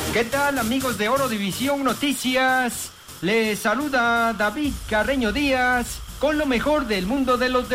¿Qué tal, amigos de Oro División Noticias? Les saluda David Carreño Díaz con lo mejor del mundo de los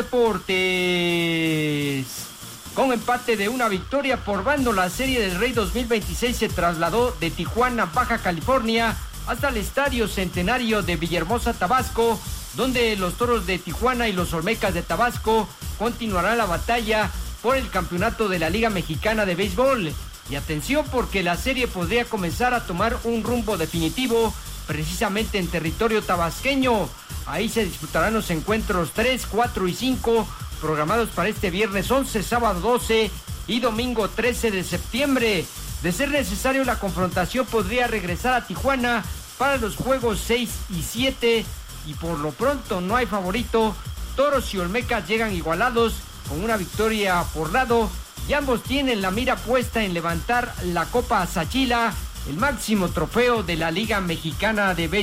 deportes. Con empate de una victoria por bando, la Serie del Rey 2026 se trasladó de Tijuana, Baja California, hasta el Estadio Centenario de Villahermosa, Tabasco, donde los Toros de Tijuana y los Olmecas de Tabasco continuarán la batalla por el campeonato de la Liga Mexicana de Béisbol. Y atención, porque la serie podría comenzar a tomar un rumbo definitivo precisamente en territorio tabasqueño. Ahí se disputarán los encuentros 3, 4 y 5 programados para este viernes 11, sábado 12 y domingo 13 de septiembre. De ser necesario, la confrontación podría regresar a Tijuana para los juegos 6 y 7, y por lo pronto no hay favorito. Toros y Olmecas llegan igualados con una victoria por lado, y ambos tienen la mira puesta en levantar la Copa Sachila, el máximo trofeo de la Liga Mexicana de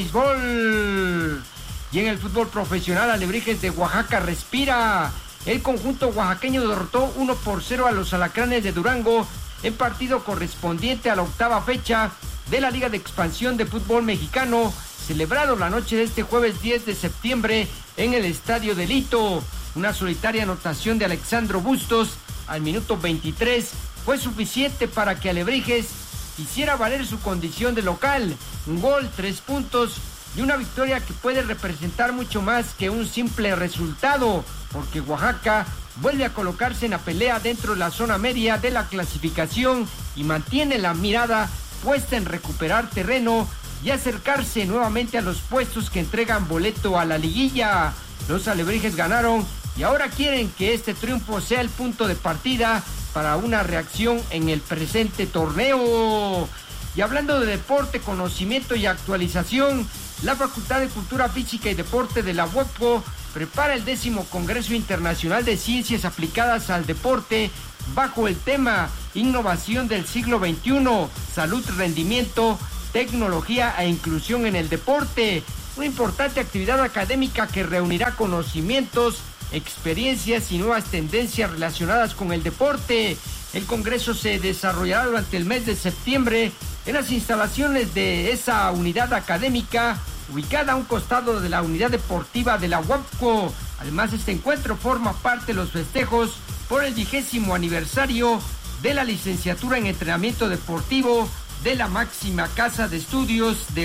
Béisbol. Y en el fútbol profesional, Alebrijes de Oaxaca respira. El conjunto oaxaqueño derrotó 1-0 a los Alacranes de Durango en partido correspondiente a la octava fecha de la Liga de Expansión de Fútbol Mexicano, celebrado la noche de este jueves 10 de septiembre en el Estadio de Lito. Una solitaria anotación de Alexandro Bustos al minuto 23 fue suficiente para que Alebrijes hiciera valer su condición de local. Un gol, 3 puntos y una victoria que puede representar mucho más que un simple resultado, porque Oaxaca vuelve a colocarse en la pelea dentro de la zona media de la clasificación y mantiene la mirada puesta en recuperar terreno y acercarse nuevamente a los puestos que entregan boleto a la liguilla. Los Alebrijes ganaron y ahora quieren que este triunfo sea el punto de partida para una reacción en el presente torneo. Y hablando de deporte, conocimiento y actualización, la Facultad de Cultura Física y Deporte de la UAPCO prepara el 10º Congreso Internacional de Ciencias Aplicadas al Deporte bajo el tema Innovación del siglo XXI, Salud, Rendimiento, Tecnología e Inclusión en el Deporte. Una importante actividad académica que reunirá conocimientos, experiencias y nuevas tendencias relacionadas con el deporte. El congreso se desarrollará durante el mes de septiembre en las instalaciones de esa unidad académica, ubicada a un costado de la unidad deportiva de la UAPCO. Además, este encuentro forma parte de los festejos por el 20º aniversario de la licenciatura en entrenamiento deportivo de la máxima casa de estudios de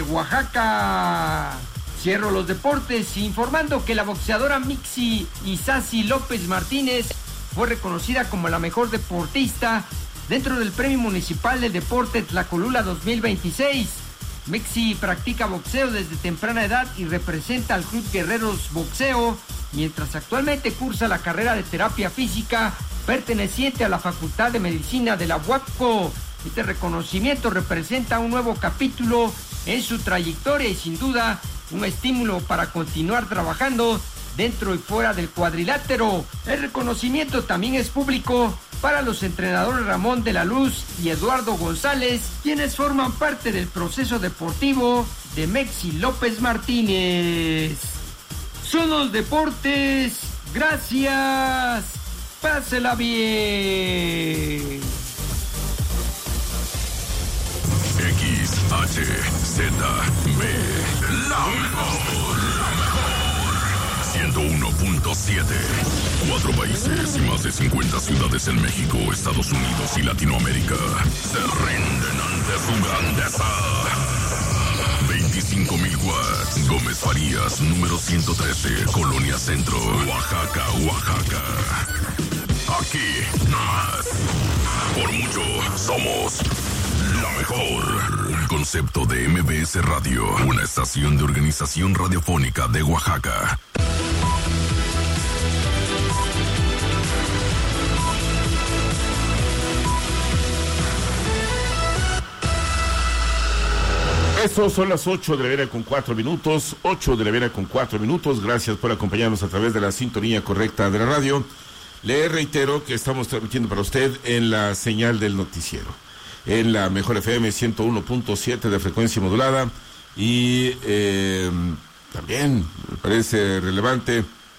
Oaxaca. Cierro los deportes informando que la boxeadora Mixi Isasi López Martínez fue reconocida como la mejor deportista dentro del Premio Municipal del Deporte Tlacolula 2026. Mixi practica boxeo desde temprana edad y representa al Club Guerreros Boxeo, mientras actualmente cursa la carrera de terapia física perteneciente a la Facultad de Medicina de la UAPCO. Este reconocimiento representa un nuevo capítulo en su trayectoria y sin duda un estímulo para continuar trabajando dentro y fuera del cuadrilátero. El reconocimiento también es público para los entrenadores Ramón de la Luz y Eduardo González, quienes forman parte del proceso deportivo de Mixi López Martínez. Son los deportes. Gracias. Pásela bien. XHZB, la mejor. 101.7. 4 países y más de 50 ciudades en México, Estados Unidos y Latinoamérica se rinden ante su grandeza. 25,000 watts. Gómez Farías, número 113, Colonia Centro, Oaxaca, Oaxaca. Aquí, más. Por mucho, somos la mejor. Concepto de MBS Radio, una estación de organización radiofónica de Oaxaca. Eso son las 8 de la mañana con 4 minutos. 8 de la mañana con 4 minutos. Gracias por acompañarnos a través de la sintonía correcta de la radio. Le reitero que estamos transmitiendo para usted en la señal del noticiero, en la mejor FM 101.7 de frecuencia modulada. Y también me parece relevante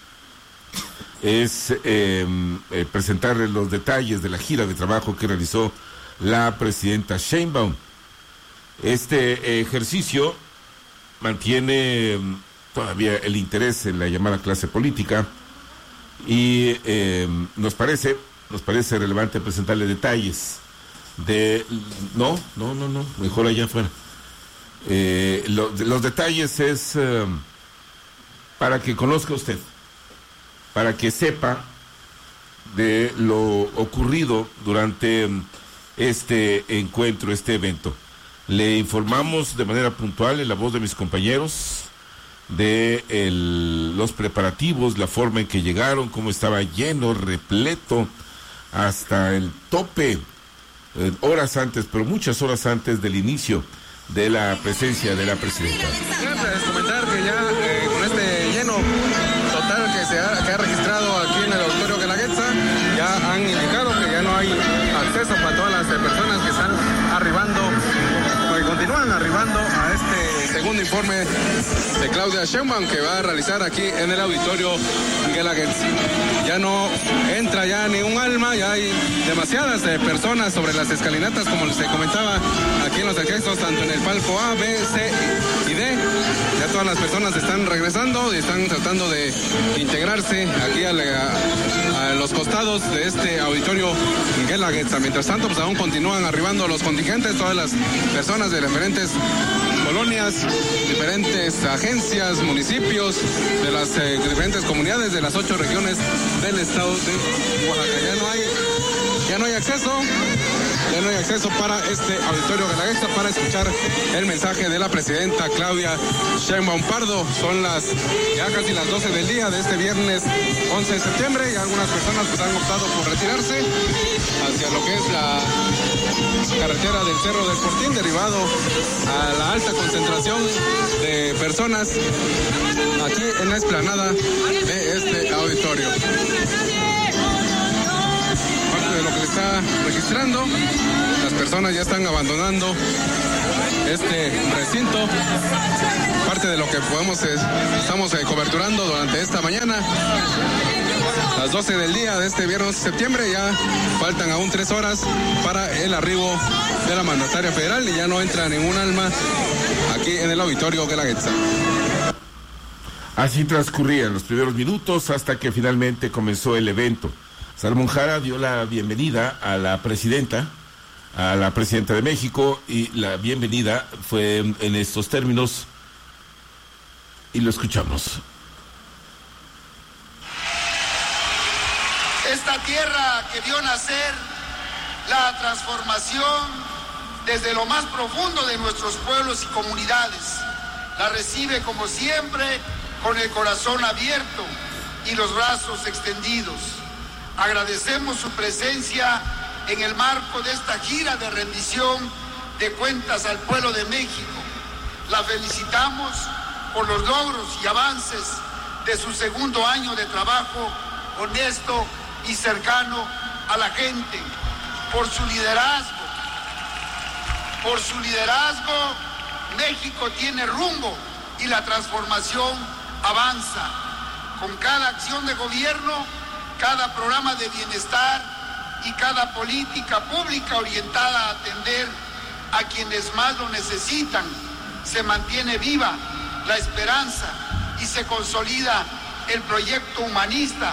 es presentarle los detalles de la gira de trabajo que realizó la presidenta Sheinbaum. Este ejercicio mantiene todavía el interés en la llamada clase política y nos parece relevante presentarle detalles de... No, mejor allá afuera. Los detalles es para que conozca usted, para que sepa de lo ocurrido durante este encuentro, este evento. Le informamos de manera puntual en la voz de mis compañeros de los preparativos, la forma en que llegaron, cómo estaba lleno, repleto, hasta el tope, horas antes, pero muchas horas antes del inicio de la presencia de la presidenta. Comentar que ya con este lleno total que ha registrado aquí en el auditorio Guelaguetza, ya han indicado que ya no hay acceso para todas las personas que están arribando, que continúan arribando a este segundo informe de Claudia Sheinbaum que va a realizar aquí en el auditorio Guelaguetza. Ya no entra ya ni un alma, ya hay demasiadas personas sobre las escalinatas, como se comentaba aquí en los accesos, tanto en el palco A, B, C y D. Ya todas las personas están regresando y están tratando de integrarse aquí a los costados de este auditorio Guelaguetza. Mientras tanto, pues aún continúan arribando los contingentes, todas las personas de diferentes colonias, diferentes agencias, municipios, de las diferentes comunidades de las 8 regiones del estado de Oaxaca. Ya no hay acceso para este auditorio Guelaguetza para escuchar el mensaje de la presidenta Claudia Sheinbaum Pardo. Son ya casi las 12 del día de este viernes 11 de septiembre y algunas personas pues han optado por retirarse hacia lo que es la carretera del Cerro del Fortín, derivado a la alta concentración de personas aquí en la explanada de este auditorio. De lo que se está registrando, las personas ya están abandonando este recinto, parte de lo que estamos coberturando durante esta mañana, las 12 del día de este viernes de septiembre. Ya faltan aún 3 horas para el arribo de la mandataria federal y ya no entra ningún alma aquí en el auditorio Guelaguetza. Así transcurrían los primeros minutos hasta que finalmente comenzó el evento. Salomón Jara dio la bienvenida a la presidenta de México, y la bienvenida fue en estos términos, y lo escuchamos. Esta tierra que vio nacer la transformación desde lo más profundo de nuestros pueblos y comunidades, la recibe como siempre con el corazón abierto y los brazos extendidos. Agradecemos su presencia en el marco de esta gira de rendición de cuentas al pueblo de México. La felicitamos por los logros y avances de su segundo año de trabajo honesto y cercano a la gente. Por su liderazgo, México tiene rumbo y la transformación avanza. Con cada acción de gobierno, cada programa de bienestar y cada política pública orientada a atender a quienes más lo necesitan, se mantiene viva la esperanza y se consolida el proyecto humanista.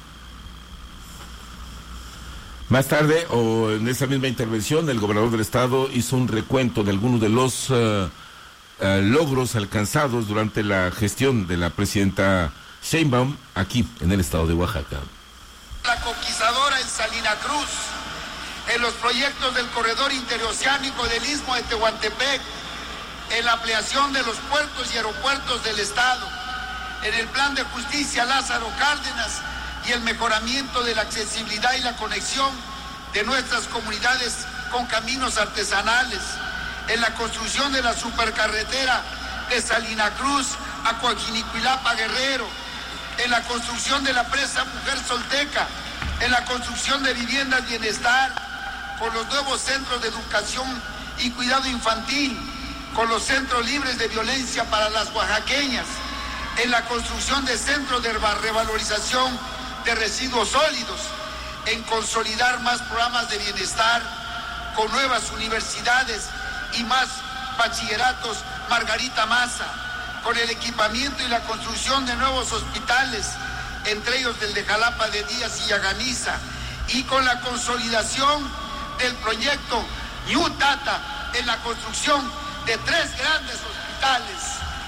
Más tarde, o en esa misma intervención, el gobernador del estado hizo un recuento de algunos de los logros alcanzados durante la gestión de la presidenta Sheinbaum aquí en el estado de Oaxaca. La conquistadora en Salina Cruz, en los proyectos del corredor interoceánico del Istmo de Tehuantepec, en la ampliación de los puertos y aeropuertos del estado, en el plan de justicia Lázaro Cárdenas y el mejoramiento de la accesibilidad y la conexión de nuestras comunidades con caminos artesanales, en la construcción de la supercarretera de Salina Cruz a Coajinicuilapa Guerrero, en la construcción de la presa Mujer Solteca, en la construcción de viviendas bienestar, con los nuevos centros de educación y cuidado infantil, con los centros libres de violencia para las oaxaqueñas, en la construcción de centros de revalorización de residuos sólidos, en consolidar más programas de bienestar, con nuevas universidades y más bachilleratos Margarita Maza, con el equipamiento y la construcción de nuevos hospitales, entre ellos del de Jalapa de Díaz y Yaganiza, y con la consolidación del proyecto New Tata en la construcción de 3 grandes hospitales.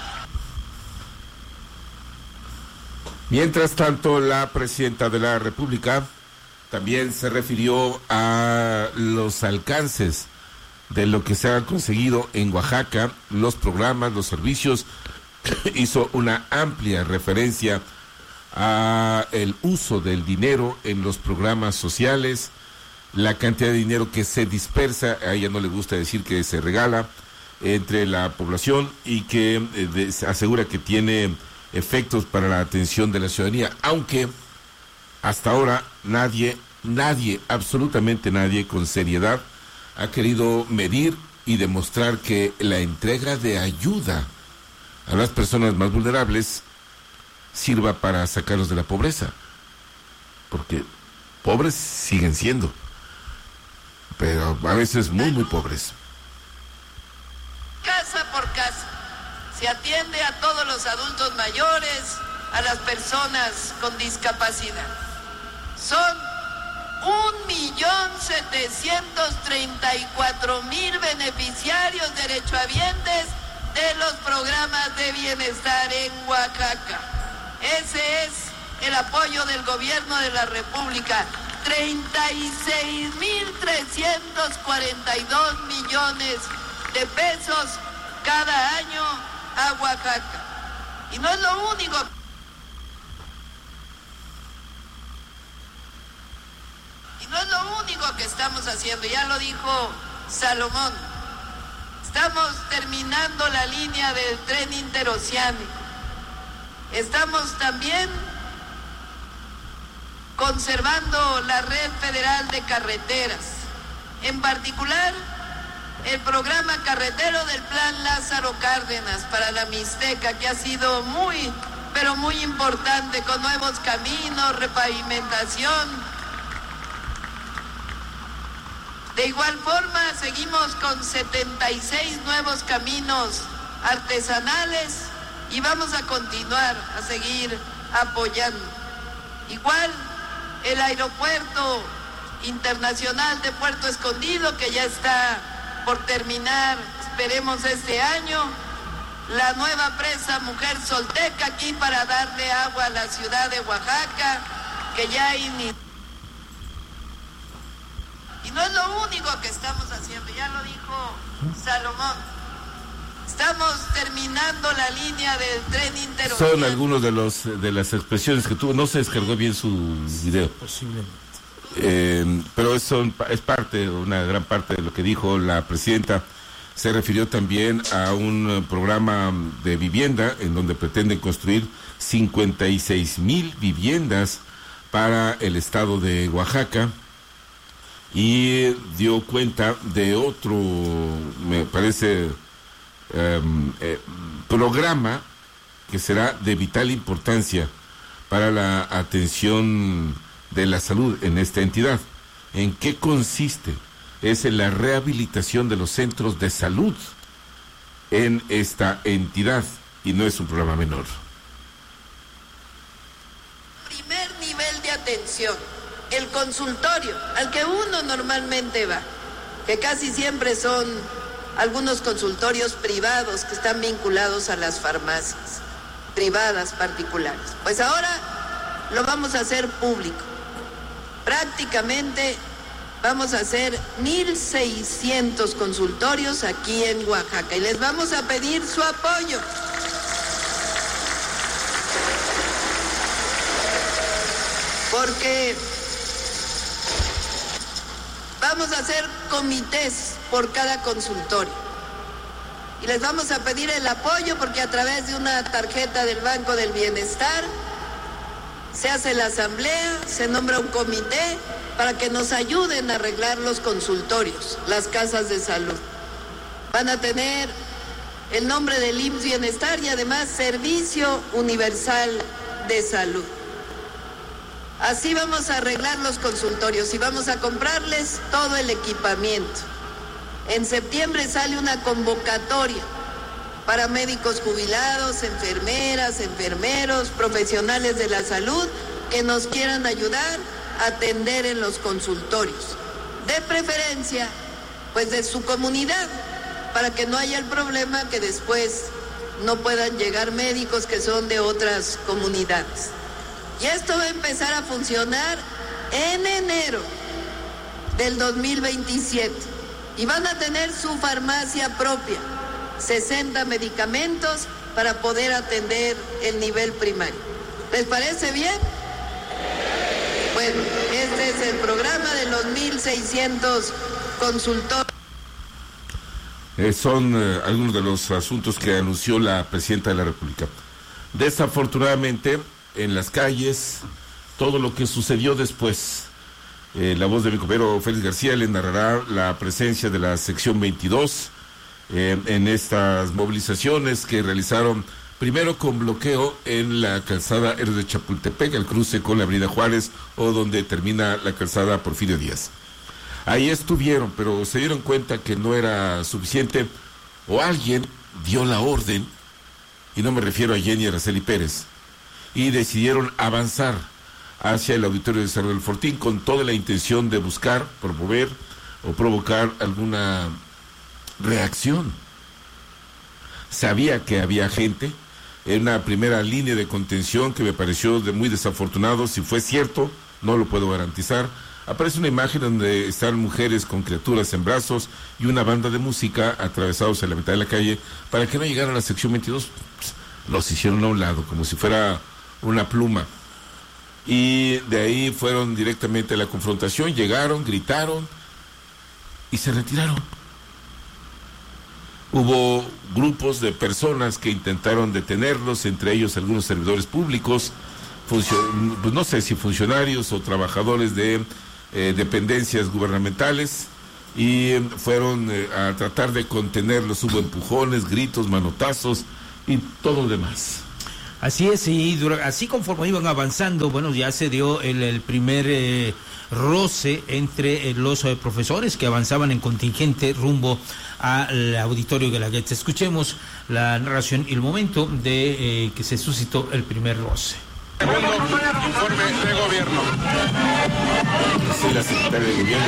Mientras tanto, la presidenta de la República también se refirió a los alcances de lo que se ha conseguido en Oaxaca, los programas, los servicios. Hizo una amplia referencia a el uso del dinero en los programas sociales, la cantidad de dinero que se dispersa, a ella no le gusta decir que se regala entre la población, y que asegura que tiene efectos para la atención de la ciudadanía, aunque hasta ahora nadie, absolutamente nadie con seriedad ha querido medir y demostrar que la entrega de ayuda a las personas más vulnerables sirva para sacarlos de la pobreza, porque pobres siguen siendo, pero a veces muy, muy pobres. Casa por casa se atiende a todos los adultos mayores, a las personas con discapacidad. Son 1.734.000 beneficiarios derechohabientes de los programas de bienestar en Oaxaca. Ese es el apoyo del gobierno de la República. 36.342 millones de pesos cada año a Oaxaca. Y no es lo único. Que estamos haciendo, ya lo dijo Salomón. Estamos terminando la línea del tren interoceánico. Estamos también conservando la red federal de carreteras, en particular el programa carretero del Plan Lázaro Cárdenas para la Mixteca, que ha sido muy, pero muy importante, con nuevos caminos, repavimentación. De igual forma, seguimos con 76 nuevos caminos artesanales y vamos a continuar a seguir apoyando. Igual el aeropuerto internacional de Puerto Escondido, que ya está por terminar, esperemos este año. La nueva presa Mujer Solteca, aquí para darle agua a la ciudad de Oaxaca, que ya inició. Y no es lo único que estamos haciendo, ya lo dijo Salomón. Estamos terminando la línea del tren interoceánico. Son algunos de las expresiones que tuvo. No se descargó bien su video. Posiblemente. Pero es parte, una gran parte de lo que dijo la presidenta. Se refirió también a un programa de vivienda en donde pretenden construir 56,000 viviendas para el estado de Oaxaca. Y dio cuenta de otro, me parece, programa que será de vital importancia para la atención de la salud en esta entidad. ¿En qué consiste? Es en la rehabilitación de los centros de salud en esta entidad, y no es un programa menor. Primer nivel de atención. El consultorio al que uno normalmente va, que casi siempre son algunos consultorios privados que están vinculados a las farmacias privadas particulares. Pues ahora lo vamos a hacer público. Prácticamente vamos a hacer 1,600 consultorios aquí en Oaxaca y les vamos a pedir su apoyo. Porque vamos a hacer comités por cada consultorio y les vamos a pedir el apoyo, porque a través de una tarjeta del Banco del Bienestar se hace la asamblea, se nombra un comité para que nos ayuden a arreglar los consultorios, las casas de salud. Van a tener el nombre del IMSS Bienestar y además Servicio Universal de Salud. Así vamos a arreglar los consultorios y vamos a comprarles todo el equipamiento. En septiembre sale una convocatoria para médicos jubilados, enfermeras, enfermeros, profesionales de la salud que nos quieran ayudar a atender en los consultorios. De preferencia, pues de su comunidad, para que no haya el problema que después no puedan llegar médicos que son de otras comunidades. Y esto va a empezar a funcionar en enero del 2027 y van a tener su farmacia propia, 60 medicamentos para poder atender el nivel primario. ¿Les parece bien? Bueno, este es el programa de los 1,600 consultores. Son algunos de los asuntos que anunció la presidenta de la República. Desafortunadamente, en las calles, todo lo que sucedió después. La voz de mi compañero Félix García le narrará la presencia de la sección 22 en estas movilizaciones que realizaron primero con bloqueo en la calzada Héroes de Chapultepec, el cruce con la avenida Juárez o donde termina la calzada Porfirio Díaz. Ahí estuvieron, pero se dieron cuenta que no era suficiente o alguien dio la orden, y no me refiero a Jenny Araceli Pérez, y decidieron avanzar hacia el auditorio de Cerro del Fortín con toda la intención de buscar, promover o provocar alguna reacción. Sabía que había gente en una primera línea de contención que me pareció muy desafortunado. Si fue cierto, no lo puedo garantizar. Aparece una imagen donde están mujeres con criaturas en brazos y una banda de música atravesados en la mitad de la calle para que no llegaran a la sección 22. Los hicieron a un lado, como si fuera una pluma. Y de ahí fueron directamente a la confrontación, llegaron, gritaron y se retiraron. Hubo grupos de personas que intentaron detenerlos, entre ellos algunos servidores públicos, pues no sé si funcionarios o trabajadores de dependencias gubernamentales, y fueron a tratar de contenerlos. Hubo empujones, gritos, manotazos y todo lo demás. Así es, y así conforme iban avanzando, bueno, ya se dio el primer roce entre los profesores que avanzaban en contingente rumbo al auditorio Guelaguetza. Escuchemos la narración y el momento de que se suscitó el primer roce. Segundo informe de gobierno. Sí, la secretaria de gobierno.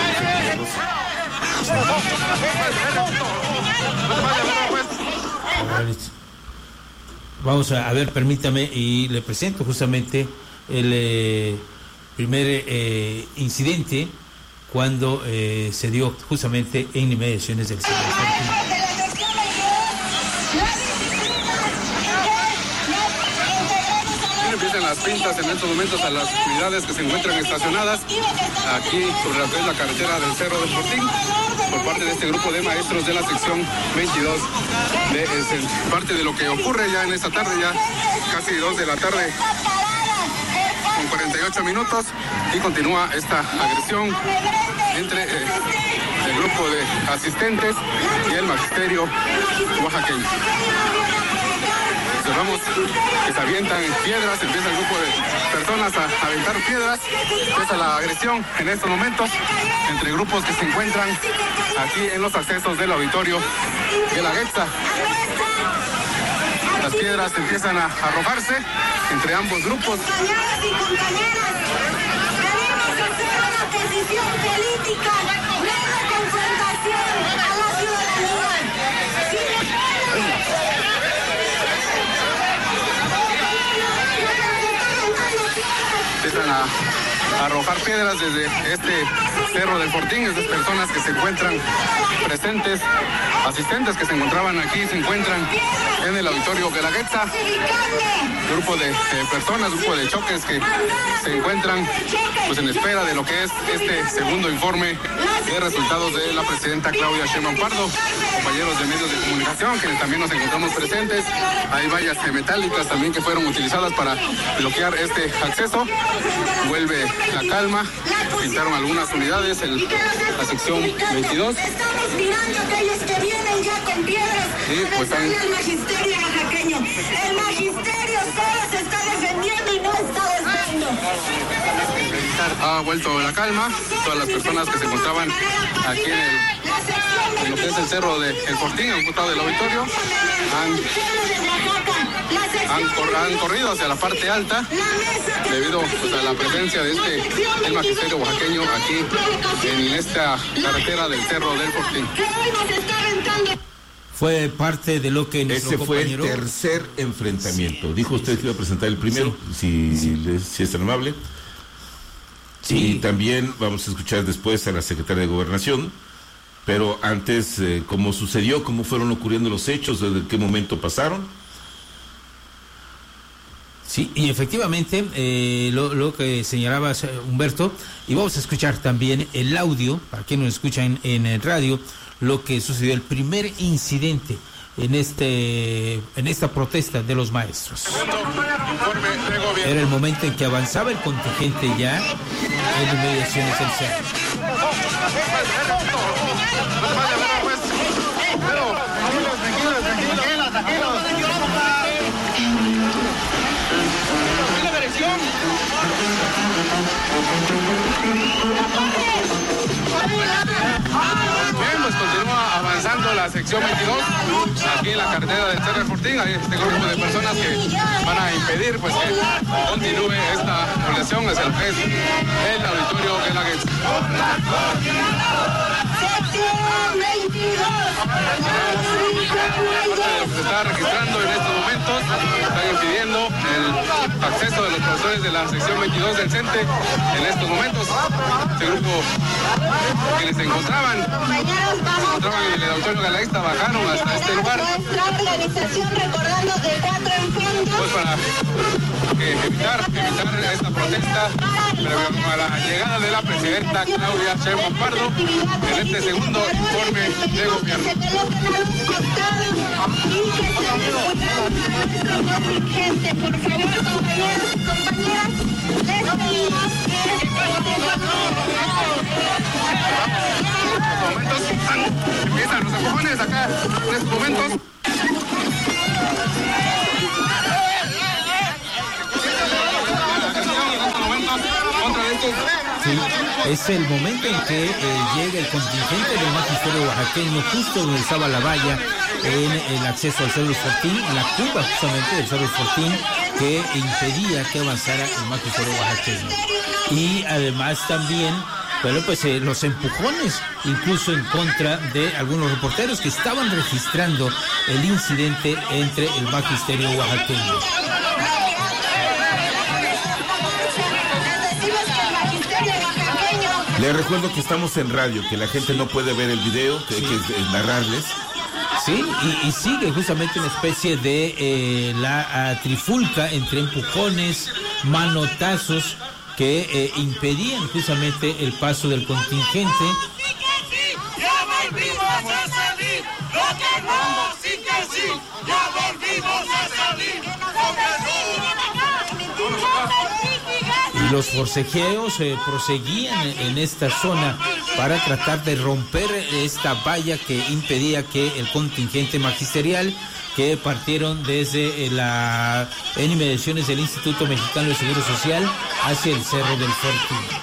Vamos a ver, permítame, y le presento justamente el primer incidente cuando se dio justamente en inmediaciones del centro. Empiezan las pintas en estos momentos a las unidades que se encuentran estacionadas aquí sobre lo que es la carretera del Cerro del Fortín, por parte de este grupo de maestros de la sección 22. Parte de lo que ocurre ya en esta tarde, ya casi 2 de la tarde con 48 minutos, y continúa esta agresión entre el grupo de asistentes y el magisterio oaxaqueño. Observamos que se avientan piedras, empieza el grupo de personas a aventar piedras, empieza la agresión en estos momentos entre grupos que se encuentran aquí en los accesos del auditorio Guelaguetza. Las piedras empiezan a arrojarse entre ambos grupos. Compañeras y compañeras, queremos hacer una petición política de confrontación a la ciudadanía. Empiezan a arrojar piedras desde este Cerro del Fortín. Estas personas que se encuentran presentes, asistentes que se encontraban aquí, se encuentran en el auditorio Guelaguetza. Grupo de personas, grupo de choques que se encuentran pues en espera de lo que es este segundo informe de resultados de la presidenta Claudia Sheinbaum Pardo. Compañeros de medios de comunicación, quienes también nos encontramos presentes. Hay vallas metálicas también que fueron utilizadas para bloquear este acceso. Vuelve la calma, pintaron algunas unidades en la sección 22. Estamos mirando aquellos que vienen ya con piedras. Sí, pues el magisterio oaxaqueño. El magisterio solo se está defendiendo y no está dejando. ha vuelto la calma. Todas las personas que se encontraban aquí en lo que es el cerro de El Fortín, al costado del auditorio, han corrido hacia la parte alta debido pues, a la presencia de el magisterio oaxaqueño aquí en esta carretera del cerro del Fortín. Fue parte de lo que nuestro compañero... Ese fue el tercer enfrentamiento. Sí. Dijo usted que iba a presentar el primero, si es tan amable. Sí. Y también vamos a escuchar después a la secretaria de Gobernación. Pero antes, ¿cómo sucedió? ¿Cómo fueron ocurriendo los hechos? ¿Desde qué momento pasaron? Sí, y efectivamente, lo que señalaba Humberto, y vamos a escuchar también el audio, para quienes nos escuchan en el radio, lo que sucedió, el primer incidente en esta protesta de los maestros. Era el momento en que avanzaba el contingente ya en inmediaciones del cerro. Bien, pues continúa avanzando la sección 22 aquí en la carretera del Cerro del Fortín. Hay este grupo de personas que van a impedir pues que continúe esta población hacia lo que es el auditorio de la Guelaguetza. Se está registrando en estos momentos, están impidiendo el acceso de los profesores de la sección 22 del CENTE en estos momentos. Este grupo quienes se encontraban en el auditorio Galaxta bajaron hasta este lugar. Pues para evitar esta protesta, pero a la llegada de la presidenta Claudia Sheinbaum Pardo en este segundo informe de gobierno. Empiezan los empujones acá en estos momentos. Sí, es el momento en que llega el contingente del magisterio oaxaqueño justo donde estaba la valla en el acceso al Cerro del Fortín, en la curva justamente del Cerro del Fortín, que impedía que avanzara el magisterio oaxaqueño. Y además también, bueno, pues los empujones, incluso en contra de algunos reporteros que estaban registrando el incidente entre el magisterio oaxaqueño. Les recuerdo que estamos en radio, que la gente no puede ver el video, que hay que narrarles. Sí, y sigue justamente una especie de la trifulca entre empujones, manotazos que impedían justamente el paso del contingente. ¡Ya volvimos a salir! ¡Lo que no! ¡Sí que sí! ¡Ya volvimos a salir! ¡Lo que no! Y los forcejeos proseguían en esta zona para tratar de romper esta valla que impedía que el contingente magisterial que partieron desde en inmediaciones del Instituto Mexicano de Seguro Social hacia el Cerro del Fortín.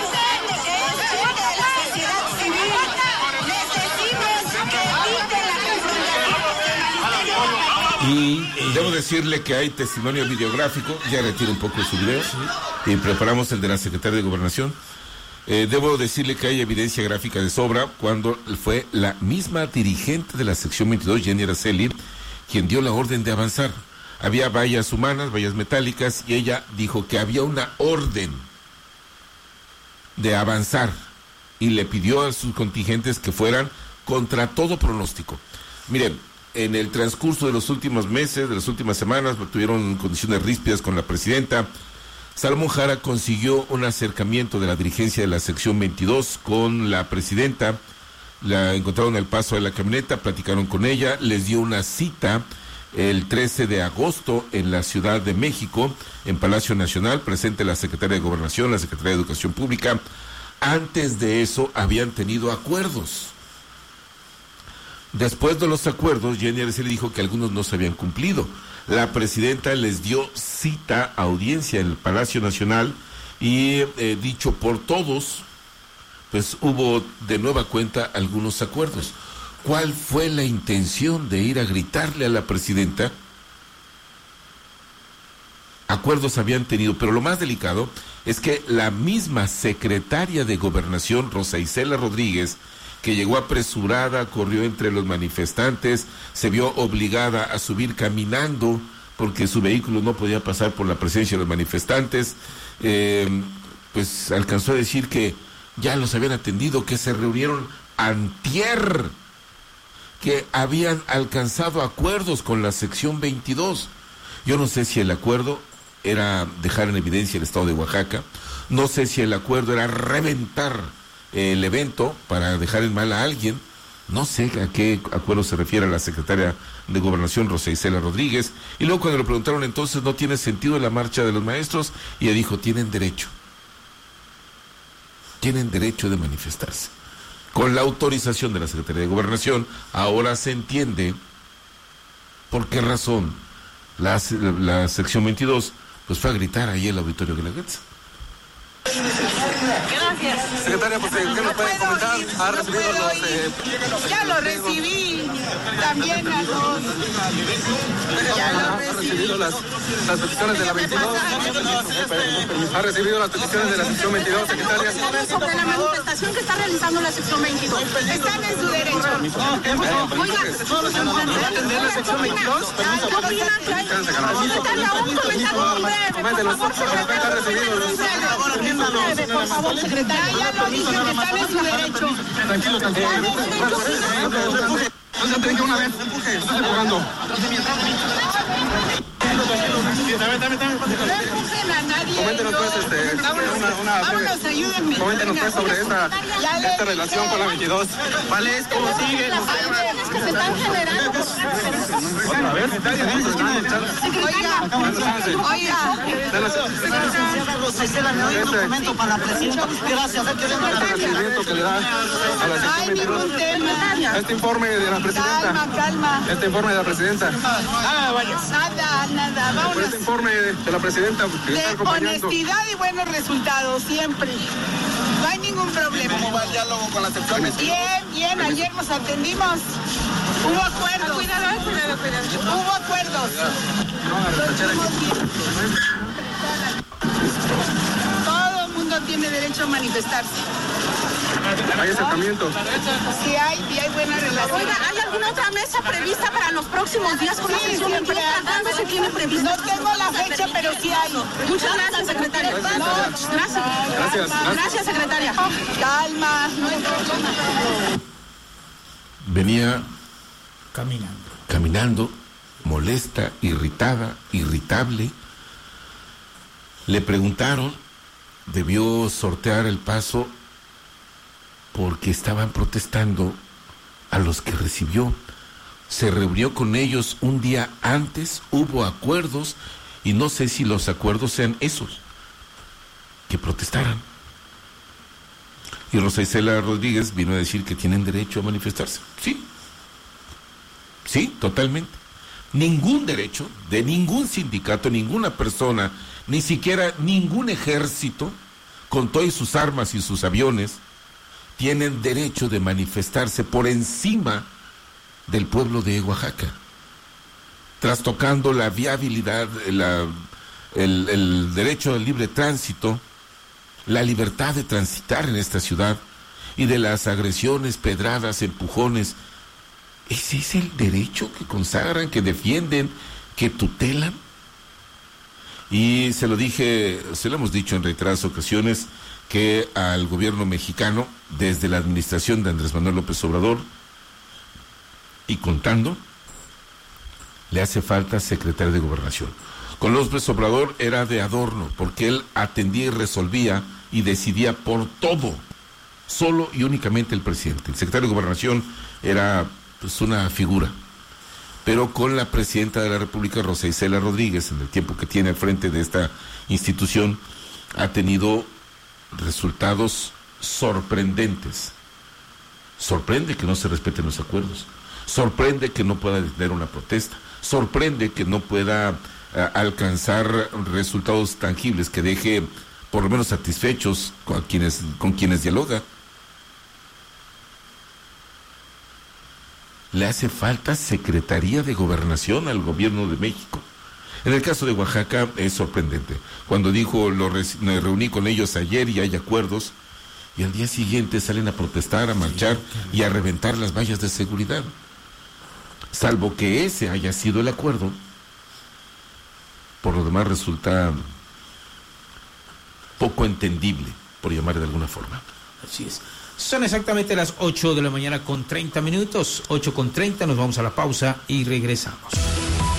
Y debo decirle que hay testimonio videográfico, ya retiro un poco de su video, y preparamos el de la Secretaria de Gobernación. Debo decirle que hay evidencia gráfica de sobra cuando fue la misma dirigente de la sección 22, Jenny Araceli, quien dio la orden de avanzar. Había vallas humanas, vallas metálicas, y ella dijo que había una orden de avanzar y le pidió a sus contingentes que fueran contra todo pronóstico. Miren, en el transcurso de los últimos meses, de las últimas semanas, tuvieron condiciones ríspidas con la presidenta. Salomón Jara consiguió un acercamiento de la dirigencia de la sección 22 con la presidenta. La encontraron al paso de la camioneta, platicaron con ella, les dio una cita el 13 de agosto en la Ciudad de México, en Palacio Nacional, presente la Secretaria de Gobernación, la Secretaria de Educación Pública. Antes de eso habían tenido acuerdos. Después de los acuerdos, Jenny Araceli dijo que algunos no se habían cumplido. La presidenta les dio cita, audiencia en el Palacio Nacional, y dicho por todos, pues hubo de nueva cuenta algunos acuerdos. ¿Cuál fue la intención de ir a gritarle a la presidenta? Acuerdos habían tenido, pero lo más delicado es que la misma secretaria de Gobernación, Rosa Isela Rodríguez, que llegó apresurada, corrió entre los manifestantes, se vio obligada a subir caminando porque su vehículo no podía pasar por la presencia de los manifestantes, pues alcanzó a decir que ya los habían atendido, que se reunieron antier, que habían alcanzado acuerdos con la sección 22. Yo no sé si el acuerdo era dejar en evidencia el estado de Oaxaca, no sé si el acuerdo era reventar el evento para dejar en mal a alguien, no sé a qué acuerdo se refiere la secretaria de Gobernación, Rosa Isela Rodríguez, y luego cuando le preguntaron entonces, ¿no tiene sentido la marcha de los maestros? Y ella dijo, tienen derecho de manifestarse. Con la autorización de la Secretaría de Gobernación, ahora se entiende por qué razón la sección 22 pues fue a gritar ahí el auditorio de la Guelaguetza. Gracias. Secretaria, pues, ¿qué nos puede comentar? ¿Ha recibido los...? Ya lo recibí, también a los... ¿Ha recibido las peticiones de la 22? ¿Ha recibido las peticiones de la sección 22, secretaria? Sobre la manifestación que está realizando la sección 22. Están en su derecho. Oiga, ¿va a atender la sección 22? Por favor, secretaria, ya lo dije, que están en su derecho. Tranquilo. No se atreque una vez, empuje, estoy empujando. Dame. No empujen a nadie. Coméntenos pues, vámonos, ayúdenme. Coméntenos pues sobre esta relación con la 22. ¿Cuál es? ¿Cómo sigue? Las situaciones que se están generando. A ver, Oiga. Un documento para la presidencia. Gracias. El que le da a la sección 22. Ningún tema. Este informe de la presidenta. Calma. Este informe de la presidenta. Nada, vámonos. Este informe de la presidenta. De honestidad y buenos resultados, siempre. No hay ningún problema. ¿Cómo va el diálogo con las secciones? Bien, ayer nos atendimos. Hubo acuerdos. Cuidado. Hubo acuerdos. Todo el mundo tiene derecho a manifestarse. ¿Hay acercamiento? Sí hay buena relación. Oiga, ¿hay alguna otra mesa prevista para los próximos días con la sección 22? ¿Cuándo se tiene previsto? No tengo la fecha, pero sí hay. Muchas gracias, secretaria. Gracias, secretaria. Calma. Venía caminando, molesta, irritada, irritable. Le preguntaron, debió sortear el paso porque estaban protestando a los que recibió. Se reunió con ellos un día antes, hubo acuerdos, y no sé si los acuerdos sean esos, que protestaran. Y Rosa Isela Rodríguez vino a decir que tienen derecho a manifestarse. Sí, totalmente. Ningún derecho de ningún sindicato, ninguna persona, ni siquiera ningún ejército, con todas sus armas y sus aviones, tienen derecho de manifestarse por encima del pueblo de Oaxaca, trastocando la viabilidad, el derecho al libre tránsito, la libertad de transitar en esta ciudad, y de las agresiones, pedradas, empujones. ¿Ese es el derecho que consagran, que defienden, que tutelan? Y se lo hemos dicho en reiteradas ocasiones, que al gobierno mexicano, desde la administración de Andrés Manuel López Obrador, y contando, le hace falta secretario de Gobernación. Con López Obrador era de adorno, porque él atendía y resolvía y decidía por todo, solo y únicamente el presidente. El secretario de Gobernación era pues una figura. Pero con la presidenta de la República, Rosa Isela Rodríguez, en el tiempo que tiene al frente de esta institución, ha tenido resultados sorprendentes. Sorprende que no se respeten los acuerdos, sorprende que no pueda detener una protesta, sorprende que no pueda alcanzar resultados tangibles que deje por lo menos satisfechos con quienes dialoga. Le hace falta Secretaría de Gobernación al gobierno de México. En el caso de Oaxaca es sorprendente. Cuando dijo, me reuní con ellos ayer y hay acuerdos, y al día siguiente salen a protestar, a marchar y a reventar las vallas de seguridad. Salvo que ese haya sido el acuerdo, por lo demás resulta poco entendible, por llamar de alguna forma. Así es. Son exactamente las 8 de la mañana con 30 minutos, 8:30, nos vamos a la pausa y regresamos.